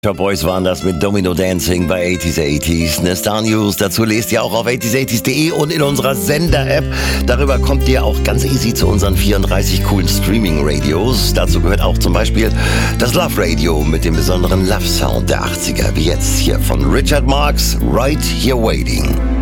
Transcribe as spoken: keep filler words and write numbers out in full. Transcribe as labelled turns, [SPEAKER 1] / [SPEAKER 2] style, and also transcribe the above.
[SPEAKER 1] Pet Shop Boys waren das mit Domino Dancing bei achtziger achtziger. Eine Star News dazu lest ihr auch auf achtziger achtziger punkt de und in unserer Sender-App. Darüber kommt ihr auch ganz easy zu unseren vierunddreißig coolen Streaming-Radios. Dazu gehört auch zum Beispiel das Love Radio mit dem besonderen Love-Sound der achtziger, wie jetzt hier von Richard Marx, Right Here Waiting.